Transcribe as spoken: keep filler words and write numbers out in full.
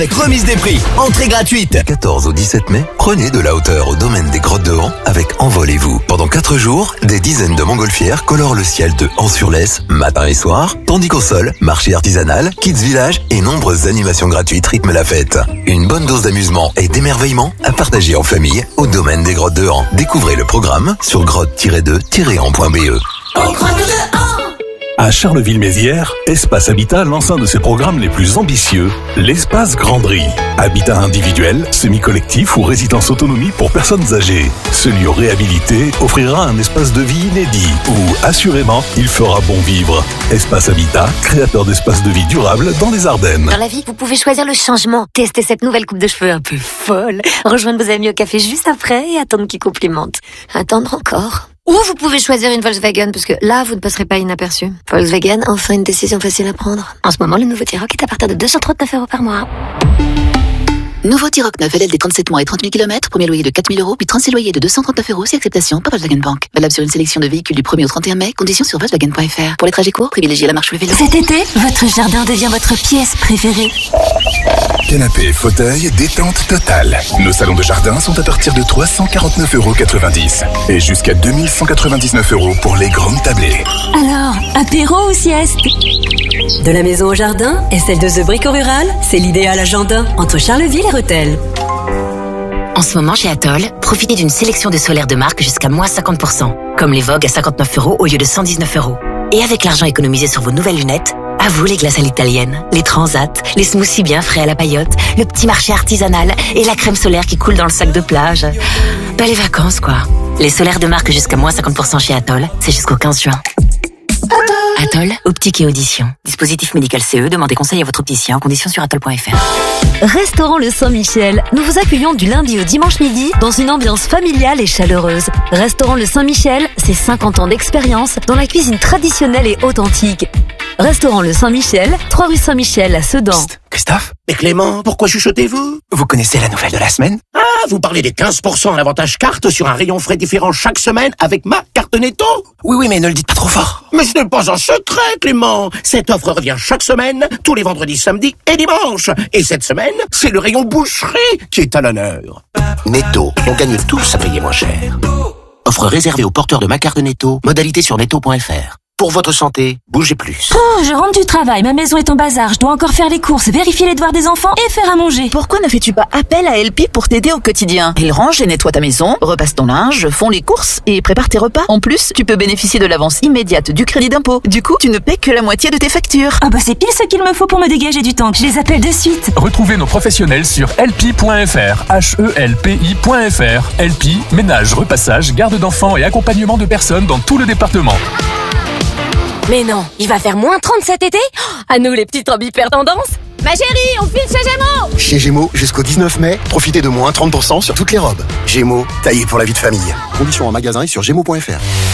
Avec remise des prix, entrée gratuite. quatorze au dix-sept mai, prenez de la hauteur au domaine des Grottes de Han avec Envolez-vous. Pendant quatre jours, des dizaines de montgolfières colorent le ciel de Han-sur-Lesse, matin et soir, tandis qu'au sol, marché artisanal, kids village et nombreuses animations gratuites rythment la fête. Une bonne dose d'amusement et d'émerveillement à partager en famille au domaine des Grottes de Han. Découvrez le programme sur grotte tiret deux tiret han point b e. Aux Grottes de Han. À Charleville-Mézières, Espace Habitat lance un de ses programmes les plus ambitieux, l'Espace Granderie. Habitat individuel, semi-collectif ou résidence autonomie pour personnes âgées. Ce lieu réhabilité offrira un espace de vie inédit où, assurément, il fera bon vivre. Espace Habitat, créateur d'espaces de vie durables dans les Ardennes. Dans la vie, vous pouvez choisir le changement. Tester cette nouvelle coupe de cheveux un peu folle. Rejoindre vos amis au café juste après et attendre qu'ils complimentent. Attendre encore. Ou vous pouvez choisir une Volkswagen, parce que là, vous ne passerez pas inaperçu. Volkswagen, enfin une décision facile à prendre. En ce moment, le nouveau T-Roc est à partir de deux cent trente-neuf euros par mois. Nouveau T-Roc neuf L L D trente-sept mois et trente mille kilomètres, premier loyer de quatre mille euros, puis trente-six loyers de deux cent trente-neuf euros, si acceptation par Volkswagen Bank. Valable sur une sélection de véhicules du premier au trente et un mai, conditions sur Volkswagen point f r. Pour les trajets courts, privilégiez la marche ou le vélo. Cet été, votre jardin devient votre pièce préférée. Canapé, fauteuil, détente totale. Nos salons de jardin sont à partir de trois cent quarante-neuf euros quatre-vingt-dix et jusqu'à deux mille cent quatre-vingt-dix-neuf euros pour les grandes tablées. Alors, apéro ou sieste? De la maison au jardin et celle de The Brico Rural, c'est l'idéal agenda entre Charleville et Rethel. En ce moment, chez Atoll, profitez d'une sélection de solaires de marque jusqu'à moins cinquante pour cent, comme les Vogue à cinquante-neuf euros au lieu de cent dix-neuf euros. Et avec l'argent économisé sur vos nouvelles lunettes, à vous les glaces à l'italienne, les transats, les smoothies bien frais à la paillote, le petit marché artisanal et la crème solaire qui coule dans le sac de plage. Bah les vacances quoi. Les solaires de marque jusqu'à moins cinquante pour cent chez Atoll, c'est jusqu'au quinze juin. Atoll, optique et audition. Dispositif médical C E, demandez conseil à votre opticien en conditions sur atoll point f r. Restaurant Le Saint-Michel. Nous vous accueillons du lundi au dimanche midi dans une ambiance familiale et chaleureuse. Restaurant Le Saint-Michel, c'est cinquante ans d'expérience dans la cuisine traditionnelle et authentique. Restaurant Le Saint-Michel, trois rue Saint-Michel à Sedan. Psst, Christophe? Mais Clément, pourquoi chuchotez-vous? Vous connaissez la nouvelle de la semaine? Ah, vous parlez des quinze pour cent à l'avantage carte sur un rayon frais différent chaque semaine avec ma carte Netto? Oui, oui, mais ne le dites pas trop fort. Mais ce n'est pas un secret, Clément. Cette offre revient chaque semaine, tous les vendredis, samedis et dimanches. Et cette semaine, c'est le rayon boucherie qui est à l'honneur. Netto, on gagne tous à payer moins cher. Offre réservée aux porteurs de ma carte Netto, modalité sur netto point f r. Pour votre santé, bougez plus. Oh, je rentre du travail, ma maison est en bazar, je dois encore faire les courses, vérifier les devoirs des enfants et faire à manger. Pourquoi ne fais-tu pas appel à L P pour t'aider au quotidien? Ils rangent et nettoient ta maison, repassent ton linge, font les courses et préparent tes repas. En plus, tu peux bénéficier de l'avance immédiate du crédit d'impôt. Du coup, tu ne paies que la moitié de tes factures. Ah bah c'est pile ce qu'il me faut pour me dégager du temps. Je les appelle de suite. Retrouvez nos professionnels sur L P point f r, H E L P I point f r. L P, ménage, repassage, garde d'enfants et accompagnement de personnes dans tout le département. Mais non, il va faire moins trente cet été? À nous les petites robes hyper tendance. Ma chérie, on file chez Gémeaux. Chez Gémeaux, jusqu'au dix-neuf mai, profitez de moins trente pour cent sur toutes les robes. Gémeaux, taillé pour la vie de famille. Conditions en magasin et sur gémeaux point f r.